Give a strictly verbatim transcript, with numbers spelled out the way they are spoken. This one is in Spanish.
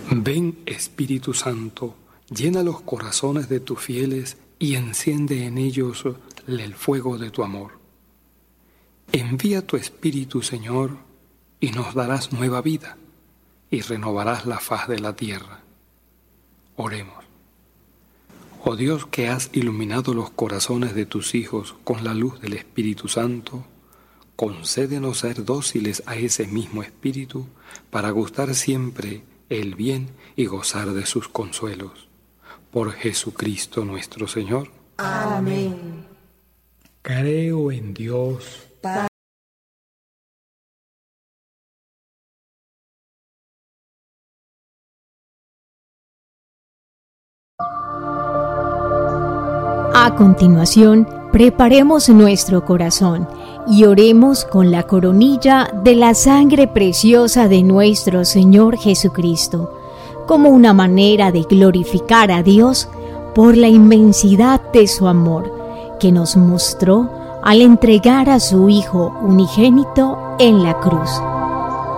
Ven, Espíritu Santo, llena los corazones de tus fieles y enciende en ellos el fuego de tu amor. Envía tu Espíritu, Señor, y nos darás nueva vida, y renovarás la faz de la tierra. Oremos. Oh Dios, que has iluminado los corazones de tus hijos con la luz del Espíritu Santo, concédenos ser dóciles a ese mismo Espíritu para gustar siempre el bien y gozar de sus consuelos. Por Jesucristo nuestro Señor. Amén. Creo en Dios, Padre. A continuación, preparemos nuestro corazón y oremos con la coronilla de la sangre preciosa de nuestro Señor Jesucristo, como una manera de glorificar a Dios por la inmensidad de su amor que nos mostró al entregar a su Hijo unigénito en la cruz.